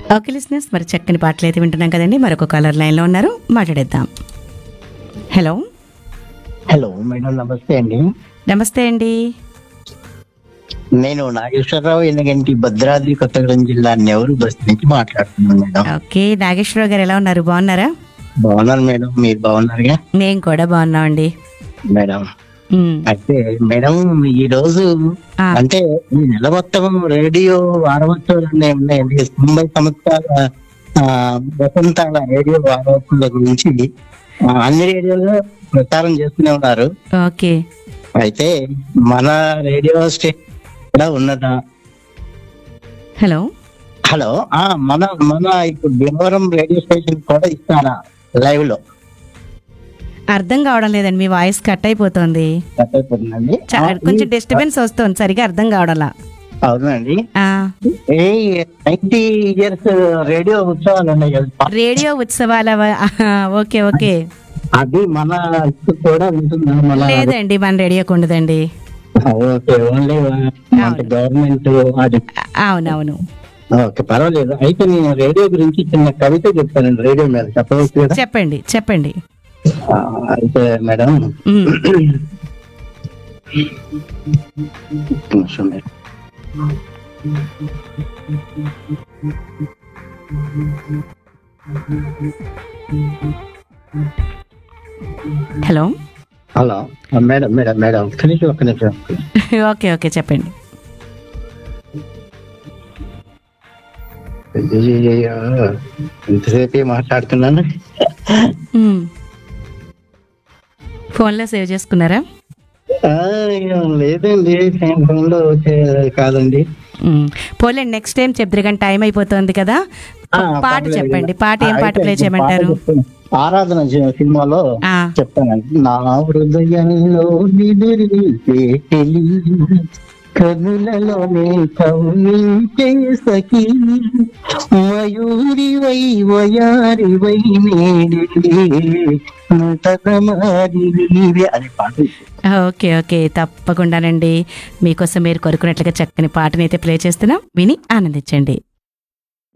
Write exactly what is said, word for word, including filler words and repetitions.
Okay listeners, మరి చక్కని పాటలు అయితే వింటున్నాం కదండి. మరొక కాలర్ లైన్లో ఉన్నారు, మాట్లాడేద్దాం. హలో హలో మేడం, నమస్తే అండి. నమస్తే అండి. నేను నాగేశ్వరరావు ఎనగంటి, భద్రాద్రి కొత్తగూడెం జిల్లా నెవరు బస్ నుంచి మాట్లాడుతున్నాను మేడం. ఓకే, నాగేశ్వరరావు గారు ఎలా ఉన్నారు? బాగున్నారా? బాగున్నాను మేడం, మీరు బాగున్నారుగా? మేము కూడా బాగున్నామండి. మేడం ఉమ్, అయితే మేడం, ఈ రోజు ఆ, అంటే ఈ నెల మొత్తం రేడియో వారోత్సవాలు అన్నీ ఉన్నాయండి. తొంభై సంవత్సరాల ఆ, వసంతాల రేడియో వారోత్సవాల గురించి ఆ, అన్ని రేడియోలో ప్రచారం చేస్తూనే ఉన్నారు. ఓకే. అయితే మన రేడియో స్టేషన్ కూడా ఉన్నదా? హలో హలో, ఆ మన మన ఇప్పుడు భీమవరం రేడియో స్టేషన్ కూడా ఇస్తారా లైవ్ లో? అర్థం కావడం లేదండి, మీ వాయిస్ కట్ అయిపోతుంది. అయిపోతుందండి. చా- కొంచెం డిస్టర్బెన్స్ వస్తుంది, సరిగా అర్థం కావడంలా. అవునండి. ఆ, ఏ నైన్టీ ఇయర్స్ రేడియో ఉత్సవాలు ఉన్నాయి కదా, రేడియో ఉత్సవాల వ- ఆహా, ఓకే ఓకే. అది మన ఇప్పుడు కూడా ఉంటుందా? మన లేదండి, మన రేడియోకి ఉండదండి. ఓకే, ఓన్లీ అంటే గవర్నమెంట్ అది. అవునవును. ఓకే, పర్వాలేదు. అయితే నేను రేడియో గురించి చిన్న కవిత చెప్తానండి, రేడియో మీద చెప్పవచ్చు కదా? చెప్పండి చెప్పండి. ఆ, అయితే మేడం ఉమ్, ఒక్క నిమిషం మేడం. హలో హలో, ఆ, మేడం మేడం మేడం ఒక్క నిమిషం ఒక్క నిమిషం ఓకే ఓకే చెప్పండి. అయ్యయ్యయ్యో, ఇంతసేపు మాట్లాడుతున్నాను. ఉమ్. ఫోన్లో సేవ్ చేసుకున్నారా? ఆ, లేదండి, ఫోన్ లో వచ్చే- కాదండి. ఉమ్. పోలేండి, నెక్స్ట్ టైం చెప్తారు కానీ టైం అయిపోతుంది కదా. ఆ, ఒక పాట పర్లేదు. చెప్పండి, పాట ఏం ఆ, పాట అయితే ప్లే పాట చేయమంటారు? చెప్తాను. ఆరాధన సి- సినిమాలో ఆ, చెప్తానండి. నా హృదయంలో నిదురించే తెలి, కనులలోనే కౌనించే సఖీ, మయూరి వై వయారి వై మేడి నటనమారి నీవే అనే పాట. ఓకే ఓకే తప్పకుండానండి. మీకోసం మీరు కోరుకున్నట్లుగా చక్కని పాటని అయితే ప్లే చేస్తున్నాం, విని ఆనందించండి.